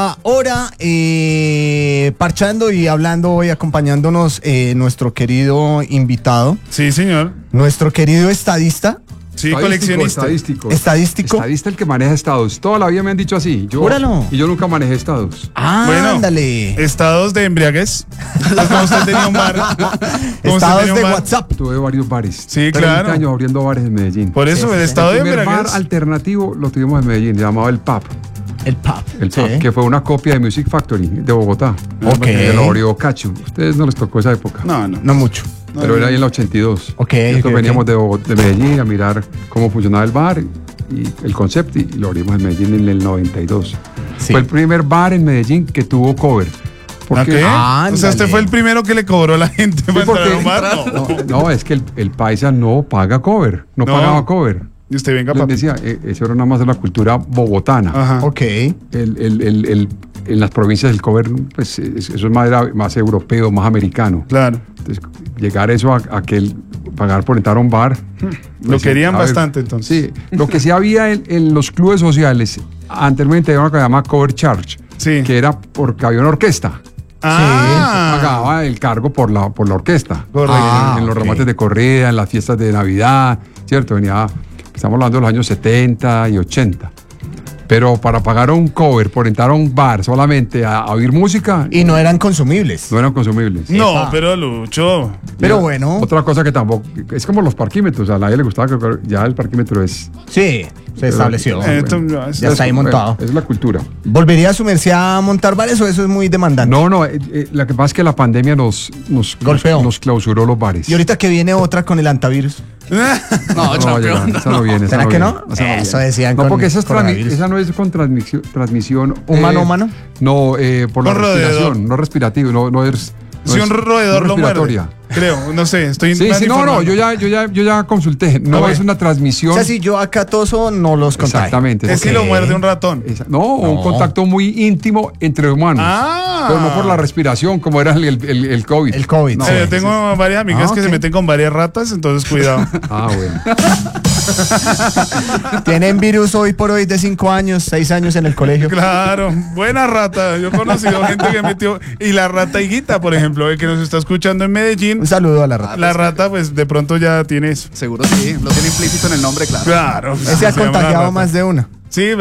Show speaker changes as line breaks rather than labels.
esta hora, parchando y hablando hoy, acompañándonos nuestro querido invitado.
Sí, señor.
Nuestro querido estadista.
Sí, coleccionista.
Estadístico.
Estadista el que maneja estados. Toda la vida me han dicho así.
Júralo.
Y yo nunca manejé estados.
Bueno,
Ándale.
estados de embriaguez. Como usted tenía un bar.
Estados de WhatsApp.
Tuve varios bares.
Sí,
30
claro.
años abriendo bares en Medellín.
Por eso,
Sí,
el
sí.
estado de
El primer bar
embriaguez.
alternativo lo tuvimos en Medellín, llamado El Pub.
El pub.
El
Sí.
Pub, que fue una copia de Music Factory de Bogotá.
Ok.
Que lo abrió Cacho. Ustedes no les tocó esa época.
No.
No mucho.
Pero era ahí en la 82.
Ok,
Nosotros
ok,
veníamos
ok.
de Medellín a mirar cómo funcionaba el bar y el concepto, y lo abrimos en Medellín en el 92.
Sí.
Fue el primer bar en Medellín que tuvo cover. Porque,
¿Qué?
Ándale.
O sea, usted fue el primero que le cobró a la gente para entrar a un bar.
No, es que el paisa no paga cover, no
No.
pagaba cover.
Y usted venga,
Les
papi.
decía, eso era nada más de la cultura bogotana.
Ajá.
Ok.
En las provincias del cover, pues eso es más europeo, más americano.
Claro.
Entonces, llegar eso a que pagar por entrar a un bar.
Lo querían
a ver,
bastante, entonces.
Sí, lo que sí había en los clubes sociales, anteriormente había una que se llama cover charge,
Sí.
que era porque había una orquesta.
Ah.
Pagaba el cargo por la orquesta.
Correcto.
En los
ok.
remates de corrida, en las fiestas de Navidad, ¿cierto? Estamos hablando de los años 70 y 80. Pero para pagar un cover por entrar a un bar solamente a oír música,
Y no eran consumibles.
no eran consumibles.
No,
Epa.
pero Lucho.
Pero bueno.
Otra cosa que tampoco, es como los parquímetros, a nadie le gustaba, que ya el parquímetro es...
Sí, se estableció.
Ya
está ahí montado.
Es la cultura.
¿Volvería a sumerse a montar bares o eso es muy demandante?
No, lo que pasa es que la pandemia nos
Golpeó.
nos clausuró los bares.
Y ahorita que viene otra con el antavirus.
Eh,
No, esa no viene.
¿Será que no? Eso decían
No,
con
porque esa
coronavirus.
no es con transmisión.
¿Humano, humano?
No, por la
Con roedor.
respiración, no respirativo, no es.
Si un roedor lo muerde.
respiratoria.
Creo, no sé, estoy
Sí,
mal
no,
informado.
yo ya consulté. No
bueno.
es una transmisión.
O sea, si yo acá toso, no los contagio.
Exactamente.
Es si lo muerde un ratón.
No, un contacto muy íntimo entre humanos.
Ah.
Pero no por la respiración, como era el COVID.
El COVID.
No,
sí.
Yo tengo varias amigas que
ok.
se meten con varias ratas, entonces cuidado.
Ah, bueno.
Tienen virus hoy por hoy de 5 años, 6 años en el colegio.
Claro, buena rata. Yo he conocido gente que metió. Y la rata Higuita, por ejemplo, que nos está escuchando en Medellín.
Un saludo a la rata.
La rata, pues de pronto ya tiene eso.
Seguro sí, lo tiene implícito en el nombre, claro.
Claro.
Ese ha
se llama la
contagiado
rata.
más de una.
Sí,